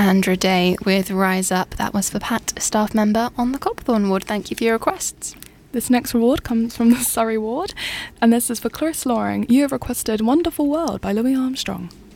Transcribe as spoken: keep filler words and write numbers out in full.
Andra Day with Rise Up. That was for Pat, a staff member on the Copthorne ward. Thank you for your requests. This next reward comes from the Surrey ward, and this is for Clarisse Loring. You have requested Wonderful World by Louis Armstrong.